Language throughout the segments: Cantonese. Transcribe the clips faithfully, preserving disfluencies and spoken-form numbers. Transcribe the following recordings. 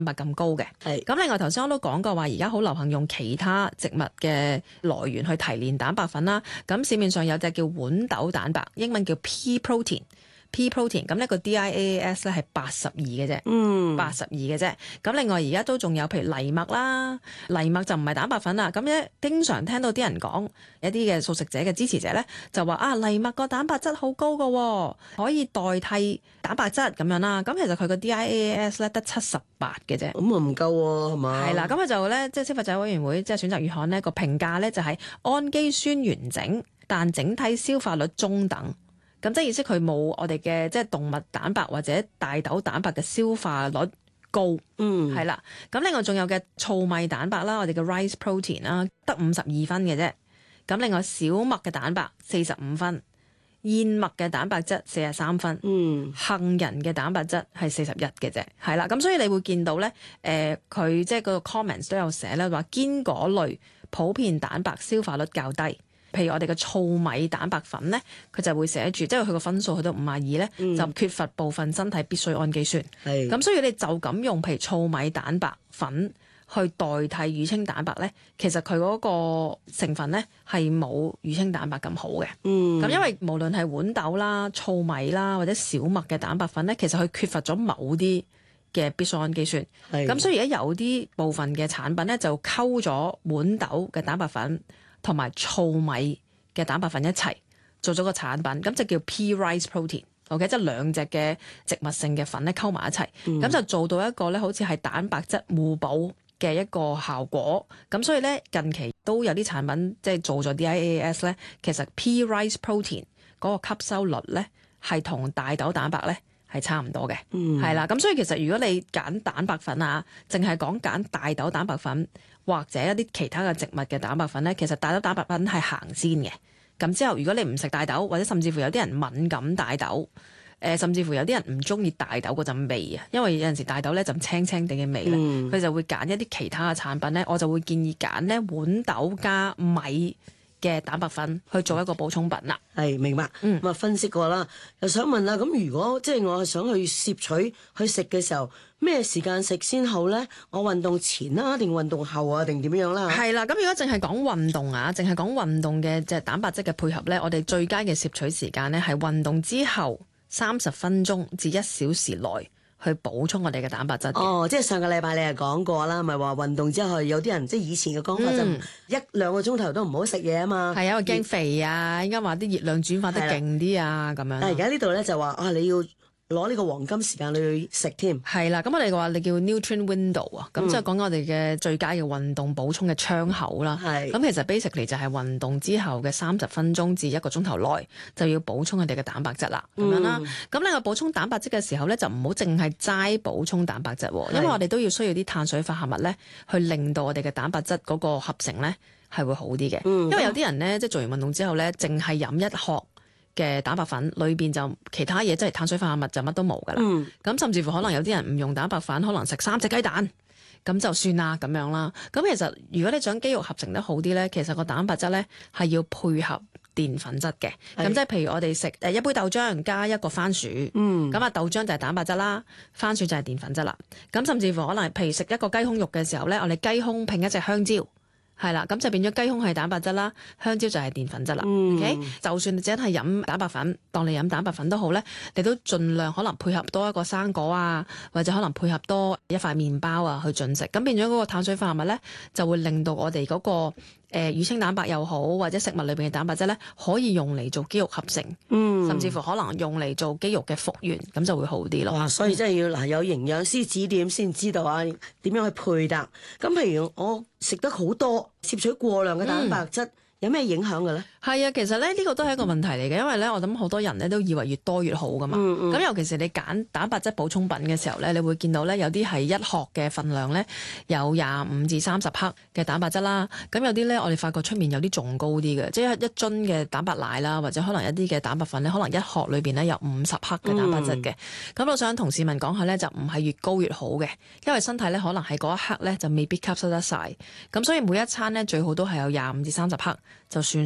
白咁高嘅。 係咁另外頭先我都講過話，而家好流行用其他植物嘅來源去提煉蛋白粉啦。咁市面上有隻叫豌豆蛋白，英文叫 pea protein。Pea protein 咁呢個 D I A A S 咧係八十二嘅啫， 嗯， 八十二嘅啫。咁另外而家都仲有譬如藜麥啦，藜麥就唔係蛋白粉啦。咁咧經常聽到啲人講，一啲嘅素食者嘅支持者咧就話啊，藜麥個蛋白質好高㗎，可以代替蛋白質咁樣啦。咁其實佢個 D I A A S 咧得七十八嘅啫， 咁啊唔夠喎，係嘛？ 係啦，咁佢就咧即係消費者委員會即係選擇月刊呢個評價咧就係氨基酸完整，但整體消化率中等。咁即係意思佢冇我哋嘅即係動物蛋白或者大豆蛋白嘅消化率高， 嗯， 係啦。咁另外仲有嘅糙米蛋白啦，我哋嘅 rice protein 啦，得五十二分嘅啫。咁另外小麥嘅蛋白四十五分，燕麥嘅蛋白質四十三分， 嗯， 杏仁嘅蛋白質係四十一嘅啫，係啦。咁所以你會見到咧，誒佢即係個 comments 都有寫咧話堅果類普遍蛋白消化率較低。譬如我哋嘅糙米蛋白粉咧，佢就會寫住，即係佢個分數去到五十二咧， 嗯、 就缺乏部分身體必需氨基酸。 係咁，所以你就咁用譬如糙米蛋白粉去代替乳清蛋白咧，其實佢嗰個成分咧係冇乳清蛋白咁好嘅。 嗯， 咁因為無論係豌豆啦、糙米啦或者小麥嘅蛋白粉咧，其實佢缺乏咗某啲嘅必需氨基酸。咁所以而家有啲部分嘅產品咧就溝咗豌豆嘅蛋白粉同埋糙米嘅蛋白粉一齊做咗個產品，咁就叫 pea rice protein。OK， 即係兩隻嘅植物性嘅粉咧溝埋一齊，咁、嗯、就做到一個咧好似係蛋白質互補嘅一個效果。咁所以咧近期都有啲產品即係做咗 D I A A S 咧，其實 pea rice protein 嗰個吸收率咧係同大豆蛋白咧係差唔多嘅，係啦、嗯。咁所以其實如果你揀蛋白粉啊，淨係講揀大豆蛋白粉或者一啲其他嘅植物嘅蛋白粉咧，其實大豆蛋白粉係行先嘅。咁之後如果你唔食大豆，或者甚至乎有啲人敏感大豆，誒、呃、甚至乎有啲人唔中意大豆嗰陣味啊，因為有陣時大豆咧陣青青地嘅味咧，佢、嗯、就會揀一啲其他嘅產品咧，我就會建議揀咧豌豆加米嘅蛋白粉去做一個補充品啦。 係明白，咁啊、嗯、分析過啦，又想問啦，咁如果即係我係想去攝取去食嘅時候，咩時間食先好咧？我運動前啦，定運動後啊，定點樣啦？ 係啦，咁如果淨係講運動啊，淨係講運動嘅即係蛋白質嘅配合咧，我哋最佳嘅攝取時間咧係運動之後三十分鐘至一小時內去補充我哋嘅蛋白質。 哦，即係上個禮拜你係講過啦，咪話運動之後有啲人即係以前嘅講法、嗯、就一兩個鐘頭都唔好食嘢啊嘛。係啊，我驚肥啊，應該話啲熱量轉化得勁啲啊咁樣。但係而家呢度咧就話啊，你要攞呢個黃金時間去食添。係啦，咁我哋話你叫 nutrient window 啊、嗯，咁即係講我哋嘅最佳嘅運動補充嘅窗口啦。係，咁其實 basically 就係運動之後嘅三十分鐘至一個鐘頭內就要補充我哋嘅蛋白質啦，咁樣啦。咁另外補充蛋白質嘅時候咧，就唔好淨係齋補充蛋白質，因為我哋都要需要啲碳水化合物咧，去令到我哋嘅蛋白質嗰個合成咧係會好啲嘅。嗯、因為有啲人咧，即係做完運動之後咧，淨係飲一殼嘅蛋白粉，裏邊就其他嘢即係碳水化合物就乜都冇噶啦。咁、嗯、甚至乎可能有啲人唔用蛋白粉，可能食三隻雞蛋咁就算啦咁樣啦。咁其實如果你想肌肉合成得好啲咧，其實個蛋白質咧係要配合澱粉質嘅。咁即係譬如我哋食誒一杯豆漿加一個番薯，咁啊、嗯、豆漿就係蛋白質啦，番薯就係澱粉質啦。咁甚至乎可能譬如食一個雞胸肉嘅時候咧，我哋雞胸拼一隻香蕉。係啦，咁就變咗雞胸係蛋白質啦，香蕉就係澱粉質啦。嗯、OK，就算你只係飲蛋白粉，當你飲蛋白粉都好咧，你都盡量可能配合多一個生果啊，或者可能配合多一塊麵包啊去進食，咁變咗嗰個碳水化合物咧，就會令到我哋嗰、嗰個誒、呃、乳清蛋白又好，或者食物裏邊嘅蛋白質咧，可以用嚟做肌肉合成，嗯、甚至乎可能用嚟做肌肉嘅復原，咁就會好啲咯。哇！ 所以真係要嗱有營養師指點先知道啊，點樣去配搭。咁譬如我食得好多，攝取過量嘅蛋白質，嗯、有咩影響嘅咧？係啊，其實咧呢、呢個都係一個問題嚟嘅，因為咧我諗好多人咧都以為越多越好噶嘛。咁、嗯嗯、尤其是你揀蛋白質補充品嘅時候咧，你會見到咧有啲係一殼嘅份量咧有廿五至三十克嘅蛋白質啦。咁有啲咧我哋發覺出面有啲仲高啲嘅，即係一樽嘅蛋白奶啦，或者可能一啲嘅蛋白粉咧，可能一殼裏邊咧有五十克嘅蛋白質嘅。咁、嗯、我想同市民講下咧，就唔係越高越好嘅，因為身體咧可能係嗰一刻咧就未必吸收得晒。咁所以每一餐咧最好都係有廿五至三十克就算數啦。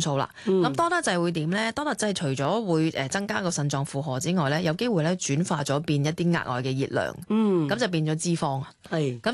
咁、嗯、多得滯會點咧？多得滯除咗會誒增加個腎臟負荷之外咧，有機會咧轉化咗變一啲額外嘅熱量，咁、嗯、就變咗脂肪。係咁。